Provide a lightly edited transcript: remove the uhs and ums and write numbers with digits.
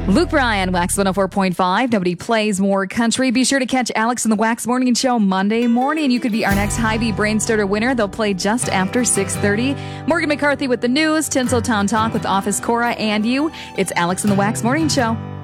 Luke Bryan, Wax 104.5. Nobody plays more country. Be sure to catch Alex in the Wax Morning Show Monday morning. You could be our next Hy-Vee Brain Starter winner. They'll play just after 6:30. Morgan McCarthy with the news. Tinseltown Talk with Office Cora and you. It's Alex in the Wax Morning Show.